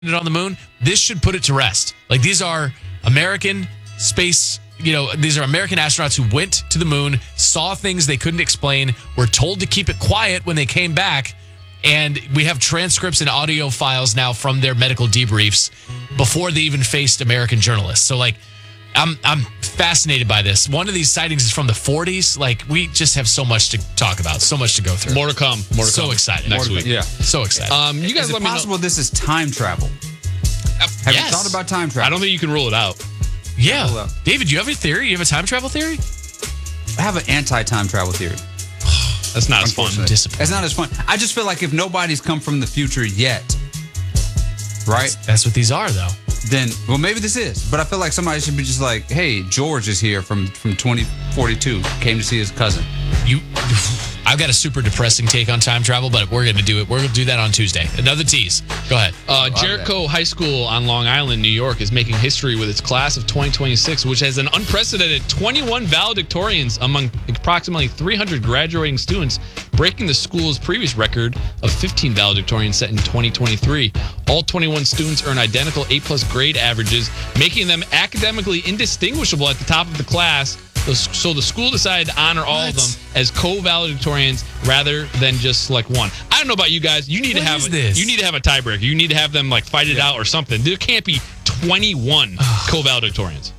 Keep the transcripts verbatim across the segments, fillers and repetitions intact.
on the moon, this should put it to rest. Like, these are American space, you know, these are American astronauts who went to the moon, saw things they couldn't explain, were told to keep it quiet when they came back, and we have transcripts and audio files now from their medical debriefs before they even faced American journalists. So, like, I'm I'm fascinated by this. One of these sightings is from the forties. Like, we just have so much to talk about, so much to go through. More to come. More to so come. excited. Next week. Yeah. So excited. Um, you guys Is let it me know. possible this is time travel? Have yes. you thought about time travel? I don't think you can rule it out. Yeah. Hold up. David, do you have a theory? You have a time travel theory? I have an anti-time travel theory. That's not as fun. Unfortunately. Disappointing. It's not as fun. I just feel like if nobody's come from the future yet, right? That's, that's what these are, though. Then, well, maybe this is. But I feel like somebody should be just like, hey, George is here from, from twenty forty-two. Came to see his cousin. You, I've got a super depressing take on time travel, but we're going to do it. We're going to do that on Tuesday. Another tease. Go ahead. Uh, Jericho High School on Long Island, New York, is making history with its class of twenty twenty-six, which has an unprecedented twenty-one valedictorians among approximately three hundred graduating students, breaking the school's previous record of fifteen valedictorians set in twenty twenty-three. All twenty-one students earn identical A-plus grade averages, making them academically indistinguishable at the top of the class. So the school decided to honor all What? of them as co-valedictorians rather than just select one. I don't know about you guys. You need What to have is a, this? you need to have a tiebreaker. You need to have them like fight it out or something. There can't be twenty-one co-valedictorians.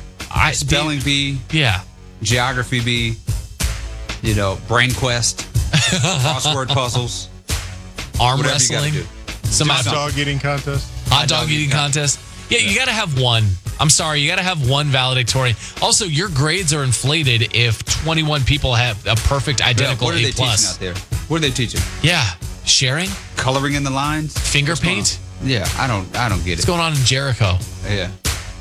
I, Spelling bee, Yeah. geography bee, you know, brain quest, crossword puzzles, Arm whatever you wrestling. gotta do. Some Hot hot dog eating contest. hot dog eating contest. Yeah, you got to have one. I'm sorry, you got to have one valedictorian. Also, your grades are inflated if twenty-one people have a perfect identical What are they A plus. teaching out there? What are they teaching? Yeah, sharing, Coloring in the lines? finger What's going paint. on? Yeah, I don't I don't get What's it. going on in Jericho? Yeah.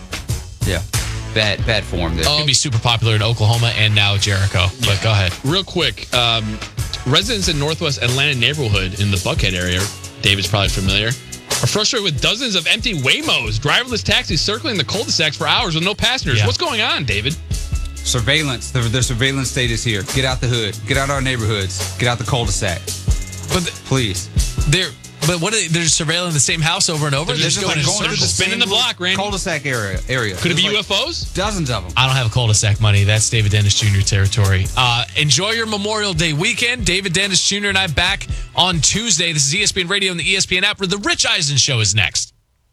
Yeah. Bad bad form there. It's gonna be super popular in Oklahoma and now Jericho. But go ahead. Real quick, um, residents in Northwest Atlanta neighborhood in the Buckhead area, David's probably familiar, are frustrated with dozens of empty Waymos, driverless taxis circling the cul-de-sacs for hours with no passengers. Yeah. What's going on, David? Surveillance. The, the surveillance state is here. Get out the hood. Get out our neighborhoods. Get out the cul-de-sac. But th- Please. they're but what are they? They're just surveilling the same house over and over. They're They're just just going like in going to circles. the spinning the block, Randy. Cul-de-sac area. area. Could it be There's U like F Os? Dozens of them. I don't have a cul-de-sac money. That's David Dennis Junior territory. Uh, enjoy your Memorial Day weekend. David Dennis Junior and I back on Tuesday. This is E S P N Radio and the E S P N app where the Rich Eisen Show is next.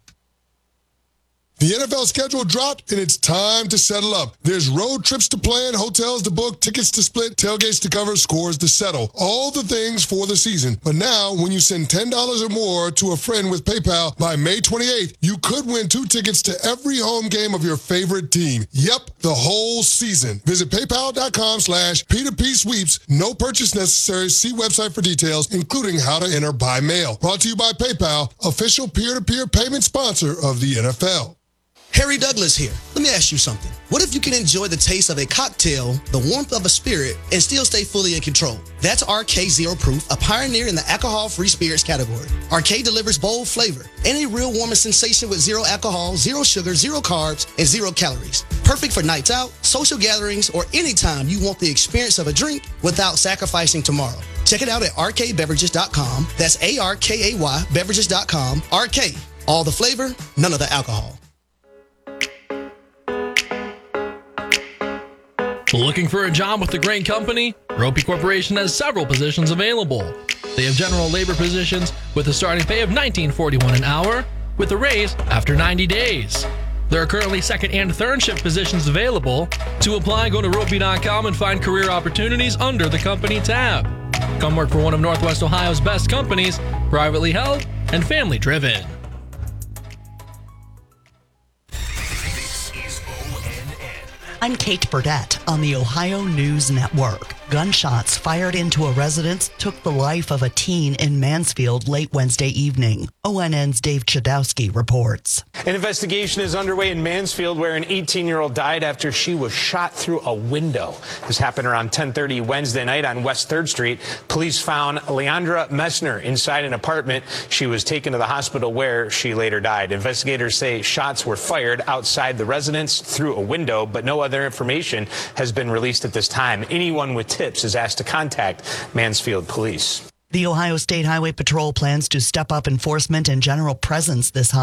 The N F L schedule dropped, and it's time to settle up. There's road trips to plan, hotels to book, tickets to split, tailgates to cover, scores to settle. All the things for the season. But now, when you send ten dollars or more to a friend with PayPal by May twenty-eighth, you could win two tickets to every home game of your favorite team. Yep, the whole season. Visit paypal.com slash P2P sweeps. No purchase necessary. See website for details, including how to enter by mail. Brought to you by PayPal, official peer-to-peer payment sponsor of the N F L. Harry Douglas here. Let me ask you something. What if you can enjoy the taste of a cocktail, the warmth of a spirit, and still stay fully in control? That's R K Zero Proof, a pioneer in the alcohol-free spirits category. R K delivers bold flavor and a real warming sensation with zero alcohol, zero sugar, zero carbs, and zero calories. Perfect for nights out, social gatherings, or anytime you want the experience of a drink without sacrificing tomorrow. Check it out at R K beverages dot com. That's A R K A Y beverages dot com. R K. All the flavor, none of the alcohol. Looking for a job with a great company? Ropey Corporation has several positions available. They have general labor positions with a starting pay of nineteen forty-one an hour with a raise after ninety days. There are currently second and third shift positions available. To apply, go to ropey dot com and find career opportunities under the company tab. Come work for one of Northwest Ohio's best companies, privately held and family driven. I'm Kate Burdett on the Ohio News Network. Gunshots fired into a residence took the life of a teen in Mansfield late Wednesday evening. O N N's Dave Chudowski reports. An investigation is underway in Mansfield where an eighteen-year-old died after she was shot through a window. This happened around ten thirty Wednesday night on West third Street. Police found Leandra Messner inside an apartment. She was taken to the hospital where she later died. Investigators say shots were fired outside the residence through a window, but no other information has been released at this time. Anyone with tips is asked to contact Mansfield Police. The Ohio State Highway Patrol plans to step up enforcement and general presence this holiday.